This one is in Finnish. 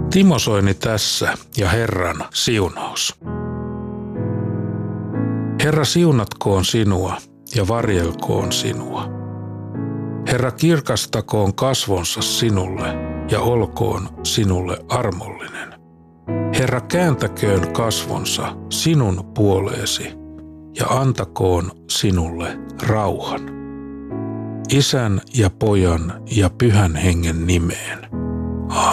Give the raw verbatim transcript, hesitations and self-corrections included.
Timo Soini tässä ja Herran siunaus. Herra siunatkoon sinua ja varjelkoon sinua. Herra kirkastakoon kasvonsa sinulle ja olkoon sinulle armollinen. Herra kääntäköön kasvonsa sinun puoleesi ja antakoon sinulle rauhan. Isän ja Pojan ja Pyhän Hengen nimeen.